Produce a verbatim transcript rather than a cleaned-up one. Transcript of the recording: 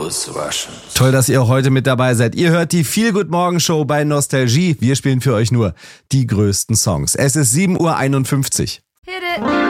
auswaschen. Toll, dass ihr heute mit dabei seid. Ihr hört die Feel Good Morgen Show bei Nostalgie. Wir spielen für euch nur die größten Songs. Es ist sieben Uhr einundfünfzig. Hit it.